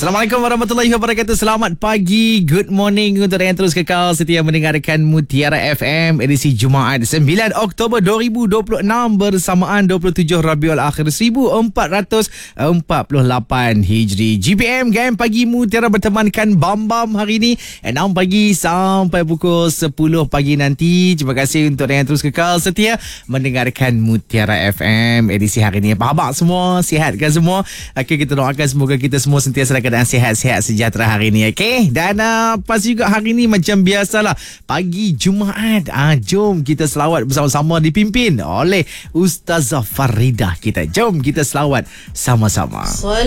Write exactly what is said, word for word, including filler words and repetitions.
Assalamualaikum warahmatullahi wabarakatuh. Selamat pagi, good morning untuk yang terus kekal setia mendengarkan Mutiara F M edisi Jumaat sembilan Oktober dua ribu dua puluh enam bersamaan dua puluh tujuh Rabiul Akhir seribu empat ratus empat puluh lapan Hijri. G P M Game Pagi Mutiara bertemankan Bam Bam hari ini enam pagi sampai pukul sepuluh pagi nanti. Terima kasih untuk yang terus kekal setia mendengarkan Mutiara F M edisi hari ini. Apa khabar semua? Sihat kan semua? Okay, kita doakan semoga kita semua sentiasa dalam keadaan sihat-sihat sejahtera hari ini. Okay? Dan uh, pasti juga hari ini macam biasalah, pagi Jumaat. Ah, jom kita selawat bersama-sama dipimpin oleh Ustazah Faridah kita. Jom kita selawat sama-sama.